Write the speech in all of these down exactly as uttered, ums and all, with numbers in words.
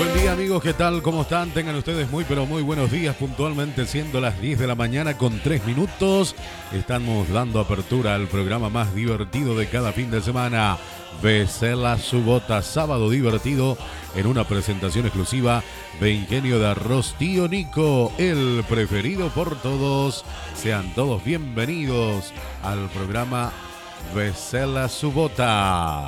Buen día amigos, ¿qué tal? ¿Cómo están? Tengan ustedes muy pero muy buenos días. Puntualmente siendo las diez de la mañana con tres minutos, estamos dando apertura al programa más divertido de cada fin de semana. Becela su bota, sábado divertido en una presentación exclusiva de Ingenio de Arroz Tío Nico, el preferido por todos. Sean todos bienvenidos al programa Becela su bota.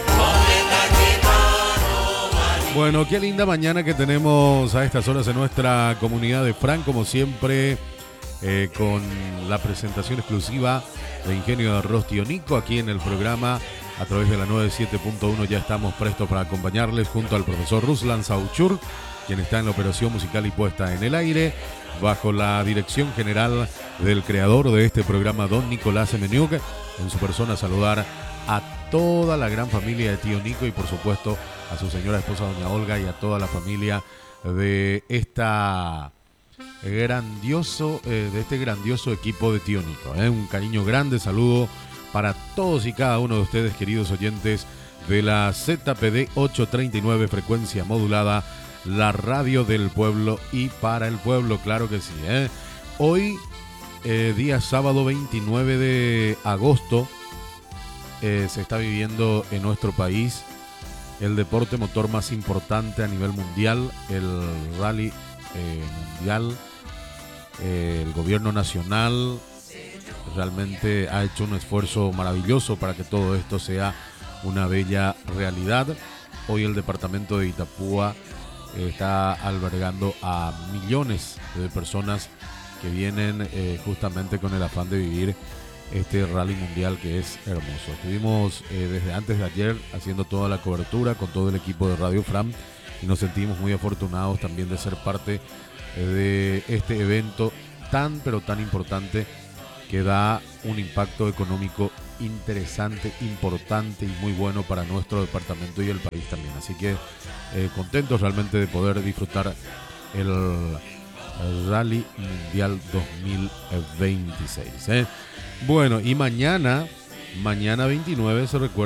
Bueno, qué linda mañana que tenemos a estas horas en nuestra comunidad de Fran, como siempre, eh, con la presentación exclusiva de Ingenio de Arroz Tío Nico aquí en el programa a través de la noventa y siete punto uno. Ya estamos prestos para acompañarles junto al profesor Ruslan Sauchur, quien está en la operación musical y puesta en el aire, bajo la dirección general del creador de este programa, don Nicolás Emeniuk. En su persona saludar a toda la gran familia de Tío Nico y por supuesto a su señora esposa doña Olga y a toda la familia de esta grandioso eh, de este grandioso equipo de Tío Nico. ¿eh? Un cariño grande, saludo para todos y cada uno de ustedes, queridos oyentes de la Z P D ochocientos treinta y nueve, frecuencia modulada, la radio del pueblo y para el pueblo, claro que sí. ¿eh? Hoy, eh, día sábado veintinueve de agosto, eh, se está viviendo en nuestro país el deporte motor más importante a nivel mundial, el rally eh, mundial. Eh, el gobierno nacional realmente ha hecho un esfuerzo maravilloso para que todo esto sea una bella realidad. Hoy el departamento de Itapúa eh, está albergando a millones de personas que vienen eh, justamente con el afán de vivir este rally mundial que es hermoso. Estuvimos eh, desde antes de ayer haciendo toda la cobertura con todo el equipo de Radio Fram y nos sentimos muy afortunados también de ser parte eh, de este evento tan pero tan importante que da un impacto económico interesante, importante y muy bueno para nuestro departamento y el país también. Así que eh, contentos realmente de poder disfrutar el, el Rally Mundial dos mil veintiséis. ¿eh? Bueno, y mañana, mañana veintinueve se recuerda